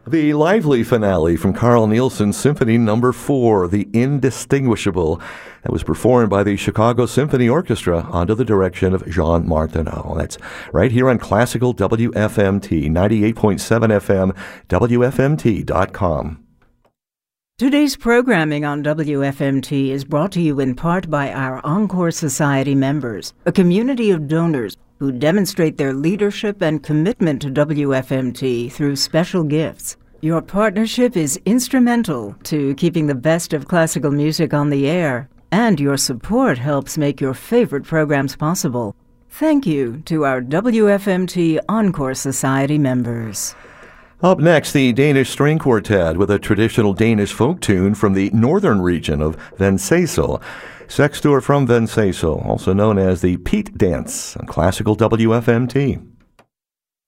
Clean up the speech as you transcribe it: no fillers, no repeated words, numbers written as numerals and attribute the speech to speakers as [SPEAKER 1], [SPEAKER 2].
[SPEAKER 1] The lively finale from Carl Nielsen's Symphony No. 4, The Indistinguishable, that was performed by the Chicago Symphony Orchestra under the direction of Jean Martineau. That's right here on Classical WFMT, 98.7 FM, WFMT.com.
[SPEAKER 2] Today's programming on WFMT is brought to you in part by our Encore Society members, a community of donors who demonstrate their leadership and commitment to WFMT through special gifts. Your partnership is instrumental to keeping the best of classical music on the air, and your support helps make your favorite programs possible. Thank you to our WFMT Encore Society members.
[SPEAKER 1] Up next, the Danish String Quartet with a traditional Danish folk tune from the northern region of Vendsyssel. Sextur from Vendsyssel, also known as the Peat Dance on Classical WFMT.